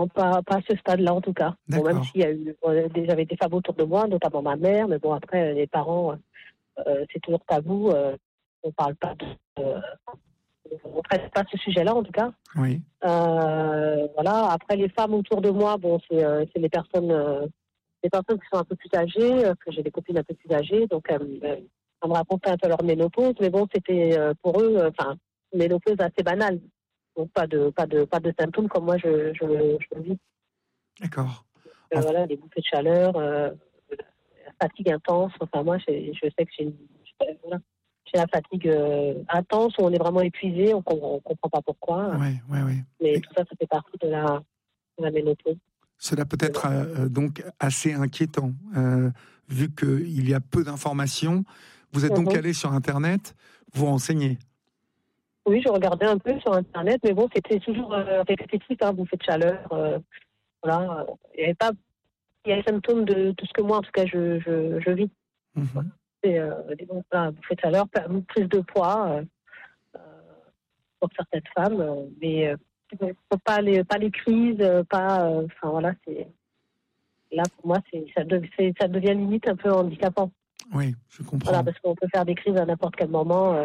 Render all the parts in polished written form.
non, pas à ce stade-là en tout cas. Bon, même s'il y a eu, j'avais des femmes autour de moi, notamment ma mère, mais bon après les parents, c'est toujours tabou. On parle pas on traite pas ce sujet-là en tout cas. Oui. Voilà. Après les femmes autour de moi, bon c'est les personnes qui sont un peu plus âgées, que j'ai des copines un peu plus âgées, donc elles me racontaient un peu leur ménopause, mais bon c'était pour eux, une ménopause assez banale. Donc pas de symptômes comme moi je vis. D'accord. Voilà, des bouffées de chaleur, la fatigue intense. Enfin moi je sais que j'ai la fatigue intense où on est vraiment épuisé, on comprend pas pourquoi. Ouais. Mais tout ça fait partie de la ménopause. Cela peut être donc assez inquiétant, vu qu'il y a peu d'informations. Vous êtes donc allé sur Internet vous renseigner. Oui, je regardais un peu sur Internet, mais bon, c'était toujours répétitif, bouffée de chaleur. Voilà, il y a les symptômes de tout ce que moi, en tout cas, je vis. Voilà. C'est bouffée de chaleur, prise de poids pour certaines femmes, mais pas les crises, enfin voilà, c'est là pour moi, ça devient limite un peu handicapant. Oui, je comprends. Voilà, parce qu'on peut faire des crises à n'importe quel moment,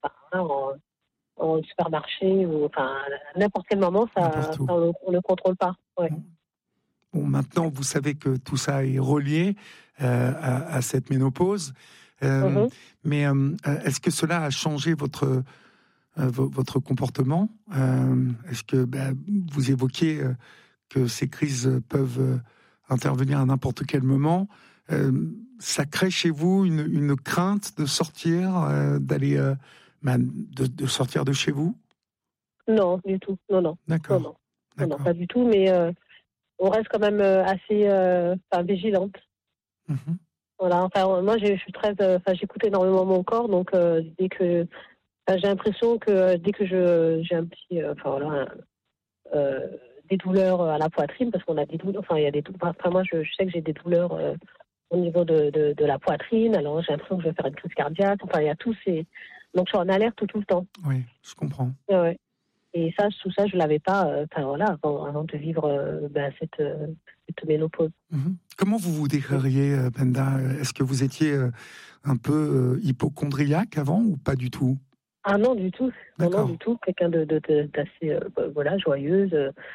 en supermarché ou à n'importe quel moment, on ne contrôle pas. Ouais. Bon, maintenant, vous savez que tout ça est relié à cette ménopause. Mais est-ce que cela a changé votre comportement? Est-ce que vous évoquiez que ces crises peuvent intervenir à n'importe quel moment? Ça crée chez vous une crainte de sortir, d'aller de sortir de chez vous? Non, du tout. Non. D'accord. Non, pas du tout. Mais on reste quand même assez vigilante. Voilà. Enfin, moi, je suis très. J'écoute énormément mon corps, donc dès que j'ai l'impression que dès que j'ai un petit, des douleurs à la poitrine, parce qu'on a des douleurs. Enfin, il y a des douleurs. Enfin, moi, je sais que j'ai des douleurs au niveau de la poitrine. Alors, j'ai l'impression que je vais faire une crise cardiaque. Enfin, il y a tous ces. Donc, je suis en alerte tout le temps. Oui, je comprends. Ouais. Et tout ça, je l'avais pas. Avant de vivre cette ménopause. Comment vous vous décririez, Penda? Est-ce que vous étiez un peu hypocondriaque avant ou pas du tout? Ah non, du tout. Non, du tout. Quelqu'un d'assez joyeuse.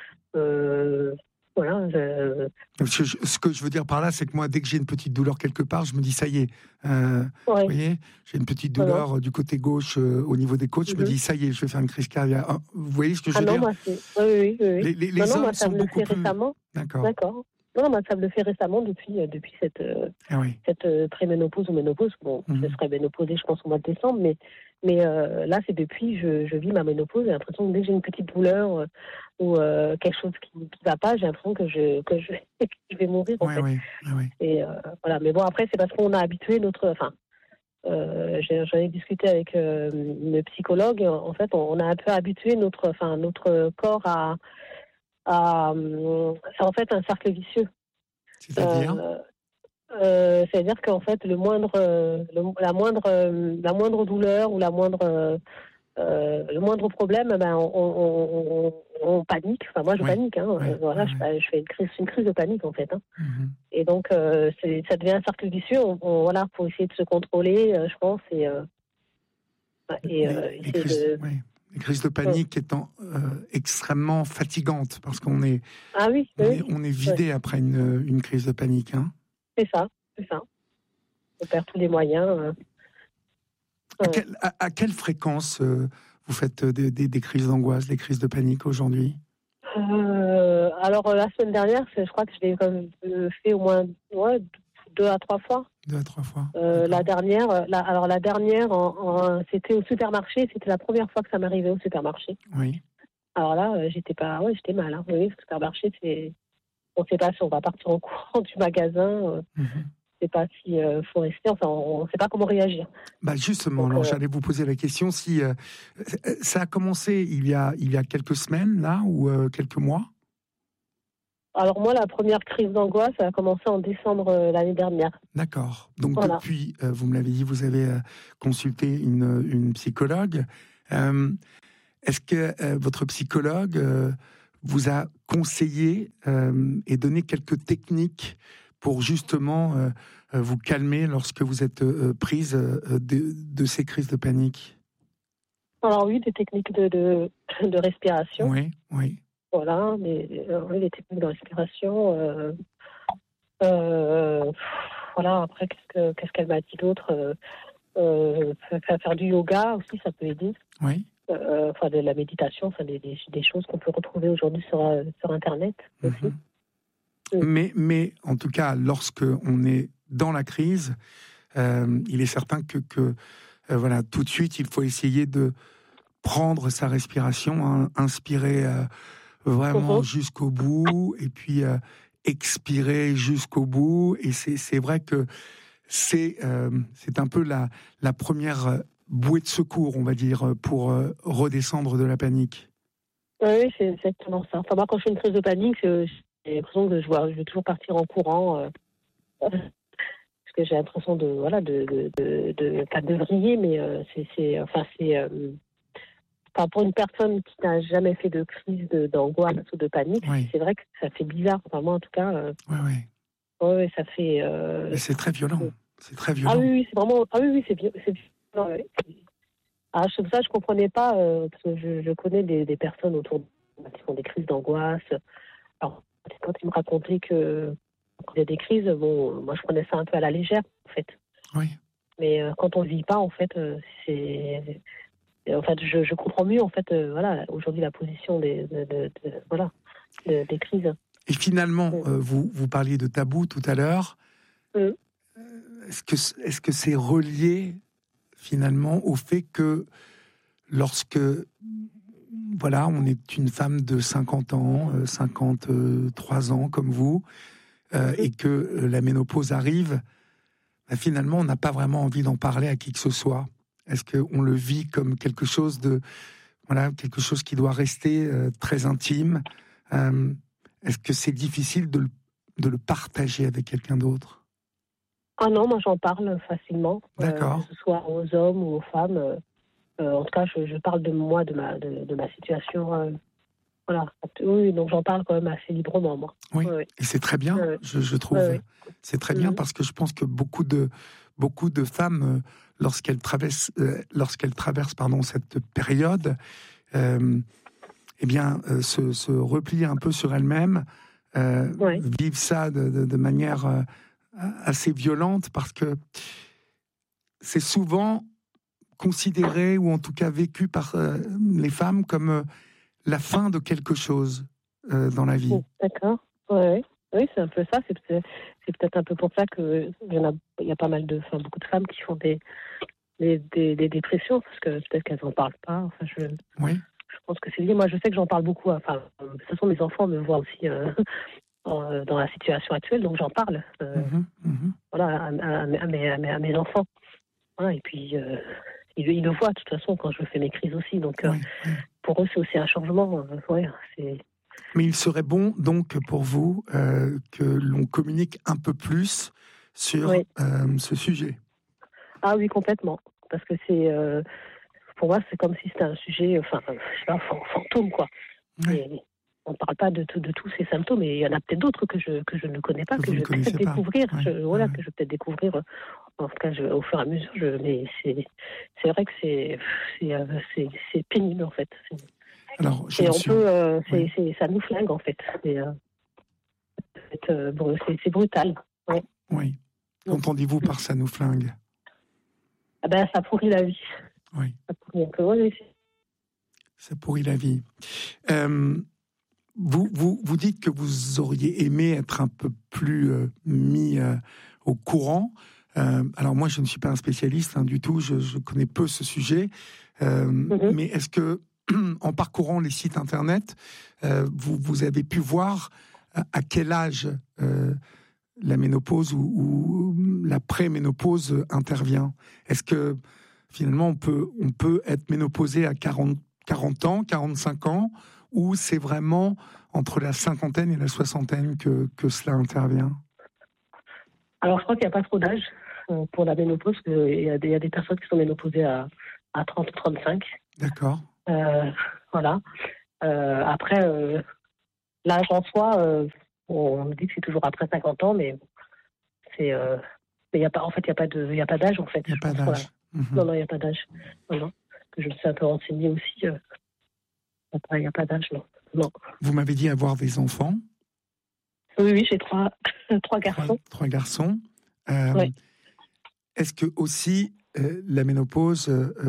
Voilà. Ce que je veux dire par là, c'est que moi, dès que j'ai une petite douleur quelque part, je me dis ça y est. Vous voyez, j'ai une petite douleur du côté gauche au niveau des côtes. Je me dis ça y est, je vais faire une crise cardiaque. Vous voyez ce que je veux dire? Moi, oui. Les hommes moi, sont beaucoup plus récemment. D'accord. Non, moi, ça me le fait récemment depuis cette préménopause ou ménopause. Bon, je serai ménopausée, je pense, au mois de décembre, mais là, c'est depuis je vis ma ménopause. J'ai l'impression que dès que j'ai une petite douleur ou quelque chose qui va pas, j'ai l'impression que je vais mourir. En fait. Oui. Et voilà. Mais bon, après, c'est parce qu'on a habitué j'en ai discuté avec une psychologue. En fait, on a un peu habitué notre corps à c'est en fait un cercle vicieux. C'est-à-dire c'est-à-dire qu'en fait la moindre douleur ou le moindre problème, on panique. Enfin moi je panique. Je fais une crise de panique en fait. Et donc ça devient un cercle vicieux. Faut essayer de se contrôler, je pense, les crises de panique étant extrêmement fatigantes parce qu'on est on est vidé après une crise de panique. Hein. C'est ça. On perd tous les moyens. À quelle fréquence vous faites des crises d'angoisse, des crises de panique aujourd'hui? Alors la semaine dernière, je crois que je l'ai fait au moins 2 à 3 fois. 2 à 3 fois. La dernière, c'était au supermarché. C'était la première fois que ça m'arrivait au supermarché. Oui. Alors là, j'étais mal. Hein. Oui, le supermarché, on ne sait pas si on va partir en courant du magasin. On ne sait pas si faut rester. Enfin, on ne sait pas comment réagir. Justement, alors j'allais vous poser la question si ça a commencé il y a quelques semaines là ou quelques mois. Alors moi, la première crise d'angoisse, ça a commencé en décembre l'année dernière. D'accord. Donc depuis, vous me l'avez dit, vous avez consulté une psychologue. Est-ce que votre psychologue vous a conseillé et donné quelques techniques pour justement vous calmer lorsque vous êtes prise de ces crises de panique? Alors oui, des techniques de respiration. Oui, oui. Voilà, mais oui, les techniques de respiration. Euh, voilà, après, qu'est-ce qu'elle m'a dit d'autre? Faire du yoga aussi, ça peut aider. Oui. Enfin, de la méditation, enfin, des choses qu'on peut retrouver aujourd'hui sur Internet aussi. Mais en tout cas, lorsque on est dans la crise, il est certain que voilà, tout de suite, il faut essayer de prendre sa respiration, hein, inspirer vraiment jusqu'au bout, et puis expirer jusqu'au bout. Et c'est vrai que c'est un peu la première bouée de secours, on va dire, pour redescendre de la panique. Oui, c'est exactement ça. Enfin, moi, quand je fais une crise de panique, j'ai l'impression que je vais toujours partir en courant. Parce que j'ai l'impression pas de vriller, mais enfin, pour une personne qui n'a jamais fait de crise d'angoisse ou de panique, Oui. C'est vrai que ça fait bizarre. Enfin, moi, en tout cas, Oui. Ça fait. Mais c'est très violent. C'est très violent. Ah oui, c'est vraiment. Ah oui, c'est violent. Oui. Ah, c'est pour ça que je comprenais pas, parce que je connais des personnes autour de moi qui font des crises d'angoisse. Alors, quand ils me racontaient qu'il y a des crises, bon, moi je prenais ça un peu à la légère, en fait. Oui. Mais quand on ne vit pas, en fait, en fait, je comprends mieux, en fait, voilà, aujourd'hui la position des crises. Et finalement, vous parliez de tabou tout à l'heure. Est-ce que c'est relié finalement au fait que lorsque voilà, on est une femme de 50 ans, 53 ans comme vous, et que la ménopause arrive, finalement, on n'a pas vraiment envie d'en parler à qui que ce soit. Est-ce qu'on le vit comme quelque chose quelque chose qui doit rester très intime? Est-ce que c'est difficile de le partager avec quelqu'un d'autre? Ah non, moi j'en parle facilement, que ce soit aux hommes ou aux femmes. En tout cas, je parle de moi, de ma situation. Voilà. Oui, donc j'en parle quand même assez librement, moi. Oui, et c'est très bien, je trouve. C'est très bien parce que je pense que beaucoup de femmes, lorsqu'elles traversent cette période, se replient un peu sur elles-mêmes, vivent ça de manière assez violente, parce que c'est souvent considéré, ou en tout cas vécu par les femmes, comme la fin de quelque chose dans la vie. D'accord. Oui, c'est un peu ça. C'est peut-être un peu pour ça que il y a pas mal beaucoup de femmes qui font des dépressions, parce que peut-être qu'elles n'en parlent pas. Enfin, je pense que c'est lié. Moi, je sais que j'en parle beaucoup. Enfin, de toute façon, mes enfants me voient aussi dans la situation actuelle, donc j'en parle. Voilà, à mes enfants. Voilà, et puis ils le voient de toute façon quand je fais mes crises aussi. Donc pour eux, c'est aussi un changement. Mais il serait bon donc pour vous que l'on communique un peu plus sur ce sujet. Ah oui, complètement. Parce que pour moi, c'est comme si c'était un sujet, fantôme, quoi. Et on ne parle pas de tous ces symptômes, et il y en a peut-être d'autres que je ne connais pas, que je vais peut-être découvrir. Que je vais peut-être découvrir, en tout cas, au fur et à mesure. Mais c'est vrai que c'est pénible, en fait. Alors, ça nous flingue, en fait. C'est brutal. Oui. Qu'entendez-vous par ça nous flingue? Ah ben, ça pourrit la vie. Oui. Ça pourrit un peu. Ça pourrit la vie. Vous dites que vous auriez aimé être un peu plus mis au courant. Alors moi, je ne suis pas un spécialiste du tout, je connais peu ce sujet. Mais est-ce que, en parcourant les sites internet, vous avez pu voir à quel âge la ménopause ou la préménopause intervient? Est-ce que finalement on peut être ménopausé à 40 ans, 45 ans, ou c'est vraiment entre la cinquantaine et la soixantaine que cela intervient? Alors, je crois qu'il n'y a pas trop d'âge pour la ménopause. Il y a des personnes qui sont ménopausées à 30 ou 35. D'accord. Voilà. Après, l'âge en soi, on me dit que c'est toujours après 50 ans, mais c'est, mais il y a pas, en fait, il y a pas d'âge en fait. Il n'y a pas Voilà. d'âge. Non, non, il y a pas d'âge. Non, non. Que je me suis un peu renseignée aussi. Il y a pas d'âge, non. Non. Vous m'avez dit avoir des enfants. Oui, oui, j'ai trois garçons. Trois garçons. Ouais. Est-ce que aussi la ménopause,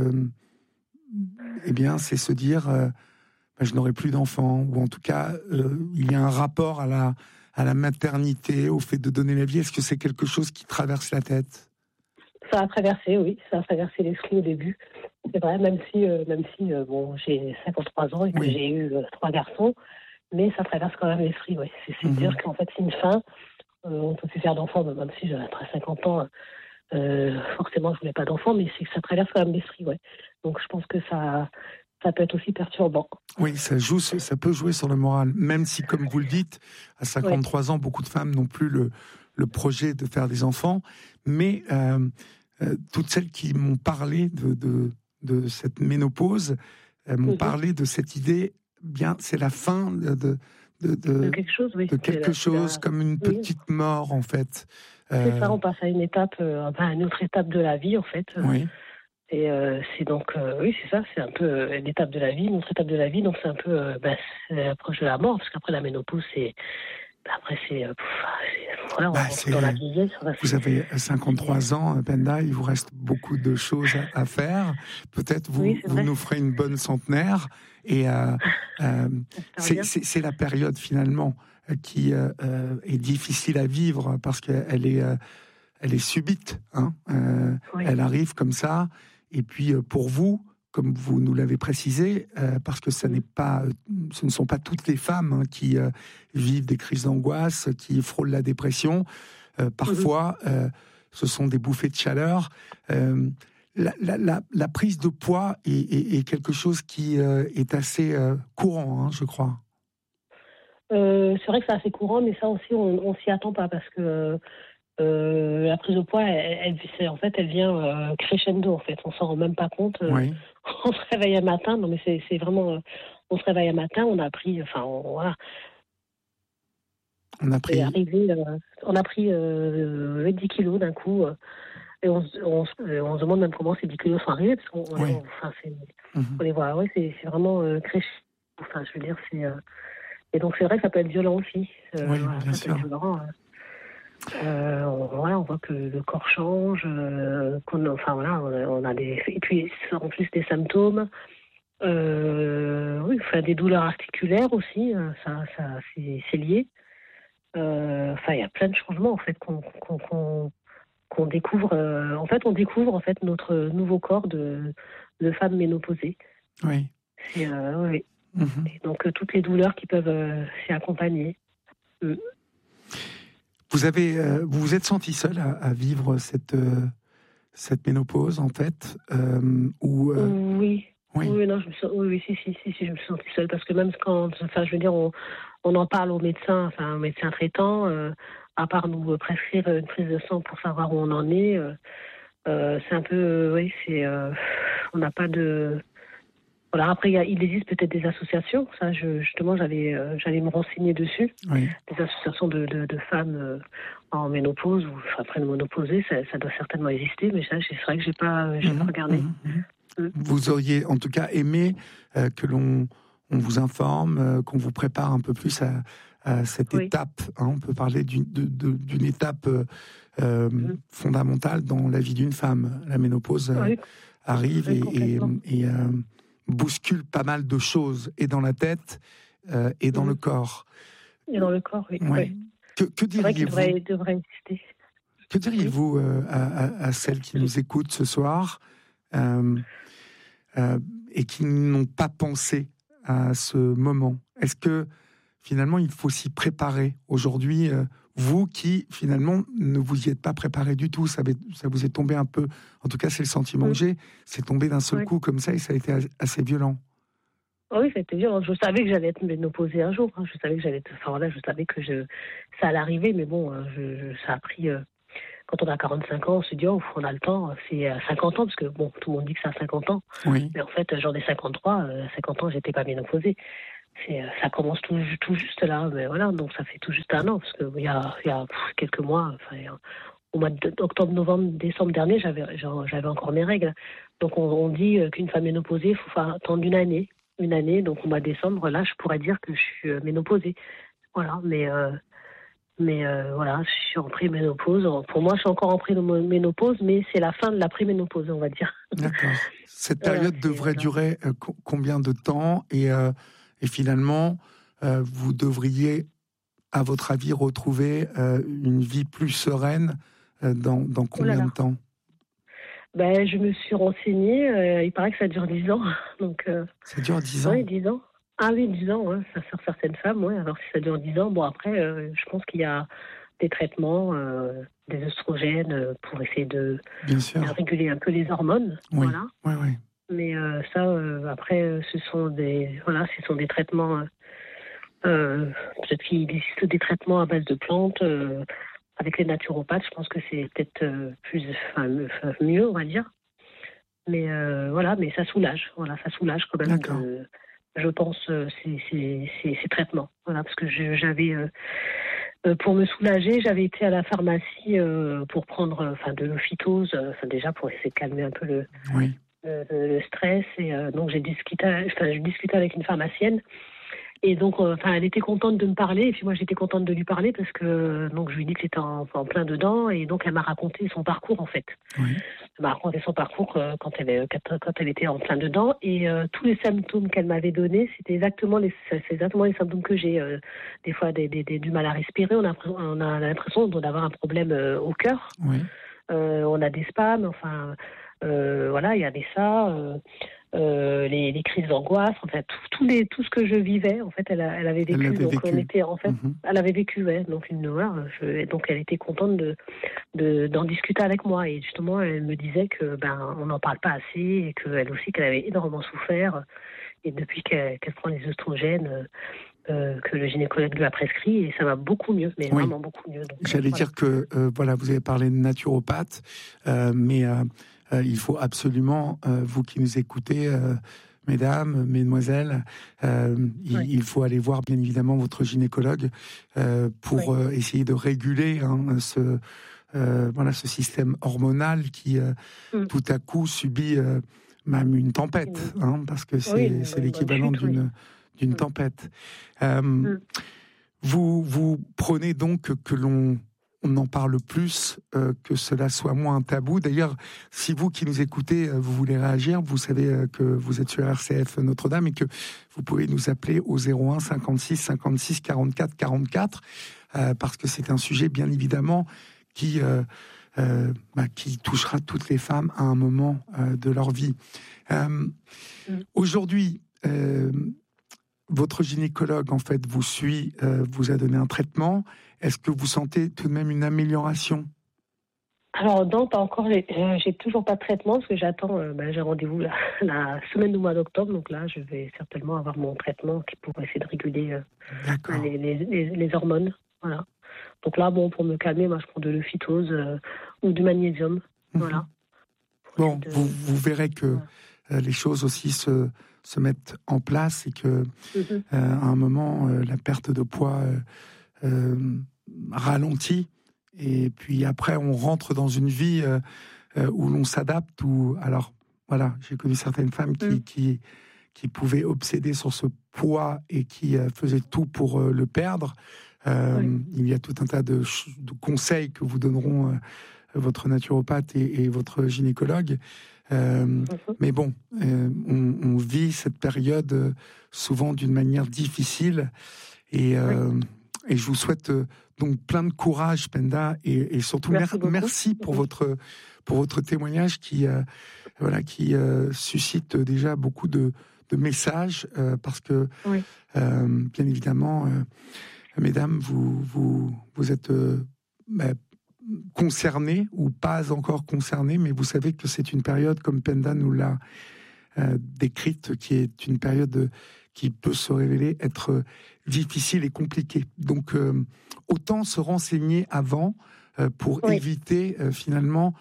eh bien, c'est se dire, je n'aurai plus d'enfants, ou en tout cas, il y a un rapport à la maternité, au fait de donner la vie. Est-ce que c'est quelque chose qui traverse la tête? Ça a traversé, oui, ça a traversé l'esprit au début. C'est vrai, même si bon, j'ai 53 ans et que Oui. j'ai eu 3 garçons, mais ça traverse quand même l'esprit, oui. C'est de dire qu'en fait, c'est une fin. On ne peut plus faire d'enfants, même si j'ai après 50 ans, forcément, je ne voulais pas d'enfants, mais c'est que ça traverse quand même l'esprit, ouais. Donc, je pense que ça peut être aussi perturbant. Oui, ça peut jouer sur le moral, même si, comme vous le dites, à 53 ans, beaucoup de femmes n'ont plus le projet de faire des enfants, mais toutes celles qui m'ont parlé de cette ménopause m'ont parlé de cette idée, bien, c'est la fin de quelque chose, oui. de quelque chose, comme une petite mort, en fait. C'est ça, on passe à une étape, à une autre étape de la vie, en fait. Oui. Et c'est donc, oui, c'est ça, c'est un peu l'étape de la vie, notre étape de la vie, donc c'est un peu, c'est proche de la mort, parce qu'après la ménopause, après c'est voilà, on rentre dans la vieillesse. Vous avez 53 ans, Penda, il vous reste beaucoup de choses à faire. Peut-être vous nous ferez une bonne centenaire, et c'est la période finalement qui est difficile à vivre, parce qu'elle est subite, hein. Elle arrive comme ça. Et puis pour vous, comme vous nous l'avez précisé, parce que ce ne sont pas toutes les femmes, hein, qui vivent des crises d'angoisse, qui frôlent la dépression. Parfois, ce sont des bouffées de chaleur. La prise de poids est quelque chose qui est assez courant, hein, je crois. C'est vrai que c'est assez courant, mais ça aussi, on s'y attend pas, parce que la prise de poids, elle vient crescendo, en fait. On s'en rend même pas compte. Oui. On se réveille un matin, non mais c'est vraiment... on se réveille un matin, on a pris... voilà. On a pris... on a pris 10 kilos d'un coup. Et on se demande même comment ces 10 kilos sont arrivés, parce qu'on on les voit. Ouais, c'est vraiment crescendo. Enfin, je veux dire, c'est... Et donc, c'est vrai que ça peut être violent aussi. Oui, bien sûr. On voit que le corps change, on a et puis en plus des symptômes, des douleurs articulaires aussi, ça c'est lié. Il y a plein de changements en fait qu'on découvre. En fait, on découvre en fait notre nouveau corps de femme ménopausée. Oui. Oui. Et donc toutes les douleurs qui peuvent s'y accompagner. Vous vous êtes senti seule à vivre cette ménopause, en fait, Oui. Oui, non, si, je me suis sentie seule, parce que même quand, je veux dire, on en parle aux médecins traitants, à part nous prescrire une prise de sang pour savoir où on en est, c'est un peu, on n'a pas de... Voilà, après, il existe peut-être des associations, ça, justement, j'allais me renseigner dessus. Oui. Des associations de femmes en ménopause, ou après le ménopausée, ça doit certainement exister, mais ça, c'est vrai que j'ai pas regardé. Vous auriez en tout cas aimé que on vous informe, qu'on vous prépare un peu plus à cette étape, hein. On peut parler d'une étape fondamentale dans la vie d'une femme. La ménopause arrive et bouscule pas mal de choses, et dans la tête et dans le corps. Et dans le corps, oui. Ouais. Que diriez-vous devrait exister. Que diriez-vous à celles qui nous écoutent ce soir et qui n'ont pas pensé à ce moment? Est-ce que finalement il faut s'y préparer aujourd'hui, vous qui finalement ne vous y êtes pas préparé du tout, ça vous est tombé un peu, en tout cas c'est le sentiment que j'ai, c'est tombé d'un seul coup comme ça, et ça a été assez violent. Oui, ça a été violent. Je savais que j'allais être ménopausée un jour, hein. Je savais que je savais que ça allait arriver, mais bon, ça a pris... Quand on a 45 ans, on se dit, oh, on a le temps, c'est à 50 ans, parce que bon, tout le monde dit que c'est à 50 ans. Oui. Mais en fait, j'en ai 53, à 50 ans, j'étais pas ménopausée. Ça commence tout juste là, mais voilà, donc ça fait tout juste un an, parce que il y a quelques mois, au mois d'octobre, novembre, décembre dernier, j'avais encore mes règles. Donc on dit qu'une femme ménopausée, il faut attendre une année. Donc au mois de décembre, là, je pourrais dire que je suis ménopausée. Voilà, mais voilà, je suis en préménopause. Pour moi, je suis encore en préménopause, mais c'est la fin de la préménopause, on va dire. D'accord. Cette Voilà, période devrait durer combien de temps et finalement, vous devriez, à votre avis, retrouver une vie plus sereine dans combien de temps? Ben, je me suis renseignée. Il paraît que ça dure 10 ans. Donc, ça dure 10 ans? Oui, 10 ans. Ah oui, 10 ans, ouais. Ça sur certaines femmes, oui. Alors si ça dure 10 ans, bon après, je pense qu'il y a des traitements, des oestrogènes pour essayer de réguler un peu les hormones. Oui, voilà. oui. Mais ça, après, ce sont des traitements. Peut-être qu'il existe des traitements à base de plantes. Avec les naturopathes, je pense que c'est peut-être mieux, on va dire. Mais voilà, mais ça soulage. Voilà, ça soulage quand même. Je pense ces traitements. Voilà, parce que j'avais pour me soulager, j'avais été à la pharmacie pour prendre de l'ophytose, déjà pour essayer de calmer un peu le stress. Et donc je discutais avec une pharmacienne. Et donc, elle était contente de me parler, et puis moi j'étais contente de lui parler parce que donc je lui ai dit que c'était en plein dedans, et donc elle m'a raconté son parcours en fait. Oui. Elle m'a raconté son parcours quand elle était en plein dedans, et tous les symptômes qu'elle m'avait donnés, c'est exactement les symptômes que j'ai. Des fois, du mal à respirer, on a l'impression d'avoir un problème au cœur. Oui. On a des spasmes, voilà, il y avait ça. Les crises d'angoisse, en fait, tout ce que je vivais, en fait, elle avait vécu. Elle avait vécu, ouais. Donc donc elle était contente d'en discuter avec moi, et justement, elle me disait que on n'en parle pas assez, et qu'elle aussi, qu'elle avait énormément souffert, et depuis qu'elle prend les oestrogènes que le gynécologue lui a prescrit, et ça va beaucoup mieux, mais vraiment beaucoup mieux. Donc, j'allais dire que vous avez parlé de naturopathe, mais il faut absolument, vous qui nous écoutez, mesdames, mesdemoiselles, il faut aller voir bien évidemment votre gynécologue pour essayer de réguler ce système hormonal qui tout à coup subit même une tempête, parce que c'est l'équivalent d'une tempête. Vous prenez donc que l'on en parle plus, que cela soit moins un tabou. D'ailleurs, si vous qui nous écoutez, vous voulez réagir, vous savez que vous êtes sur RCF Notre-Dame et que vous pouvez nous appeler au 01 56 56 44 44, parce que c'est un sujet, bien évidemment, qui touchera toutes les femmes à un moment de leur vie. Aujourd'hui, votre gynécologue, en fait, vous suit, vous a donné un traitement. Est-ce que vous sentez tout de même une amélioration? Alors non, pas encore. J'ai toujours pas de traitement parce que j'attends. J'ai rendez-vous la semaine du mois d'octobre, donc là, je vais certainement avoir mon traitement qui pourrait essayer de réguler les hormones. Voilà. Donc là, pour me calmer, moi, je prends de l'ophytose ou du magnésium. Voilà. Bon, vous verrez que les choses aussi se mettent en place, et que à un moment, la perte de poids ralentit, et puis après on rentre dans une vie où l'on s'adapte. Alors voilà, j'ai connu certaines femmes qui pouvaient obséder sur ce poids et qui faisaient tout pour le perdre. Il y a tout un tas de conseils que vous donneront votre naturopathe et votre gynécologue. Mais bon, on vit cette période souvent d'une manière difficile, et je vous souhaite donc plein de courage, Penda, et surtout merci pour votre témoignage qui suscite déjà beaucoup de messages, parce que bien évidemment, mesdames, vous êtes concernées ou pas encore concernées, mais vous savez que c'est une période, comme Penda nous l'a décrite, qui est une période qui peut se révéler être difficile et compliquée. Donc, autant se renseigner avant pour éviter finalement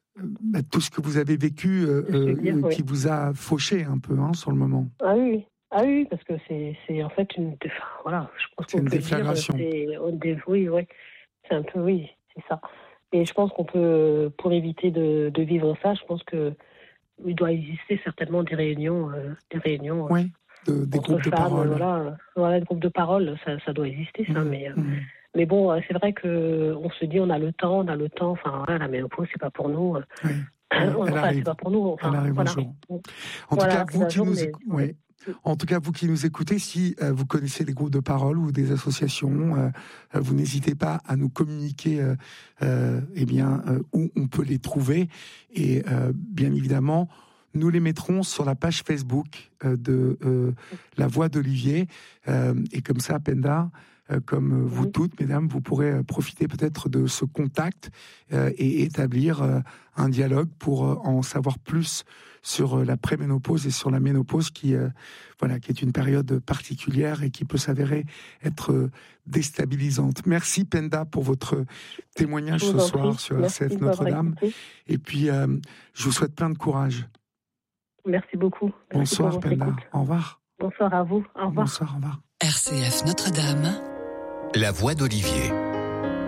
tout ce que vous avez vécu, qui vous a fauché un peu sur le moment. Ah oui. Ah oui, parce que c'est en fait voilà, je pense C'est qu'on une peut déflagration. oui, c'est un peu, oui, c'est ça. Et je pense qu'on peut, pour éviter de vivre ça, je pense que il doit exister certainement des réunions, Oui, des entre groupes de femmes, parole. voilà, des groupes de parole, ça doit exister, ça. Mmh, mmh. Mais bon, c'est vrai que on se dit, on a le temps. Enfin, voilà, la ménopause, c'est pas pour nous. Oui, oui, elle Enfin, c'est arrive. pas pour nous. Elle Enfin, arrive un voilà. jour. En tout Voilà, cas, arrive vous un qui jour, nous, mais ouais. ouais. En tout cas, vous qui nous écoutez, si vous connaissez des groupes de parole ou des associations, vous n'hésitez pas à nous communiquer où on peut les trouver. Et bien évidemment, nous les mettrons sur la page Facebook de La Voix d'Olivier. Et comme ça, Penda, comme vous toutes, mesdames, vous pourrez profiter peut-être de ce contact et établir un dialogue pour en savoir plus sur la préménopause et sur la ménopause qui est une période particulière et qui peut s'avérer être déstabilisante. Merci Penda pour votre témoignage ce soir sur RCF Notre-Dame. Et puis, je vous souhaite plein de courage. Merci beaucoup. Merci Bonsoir Penda. Écoute. Au revoir. Bonsoir à vous. Au revoir. Bonsoir, au revoir. RCF Notre-Dame. La Voix d'Olivier.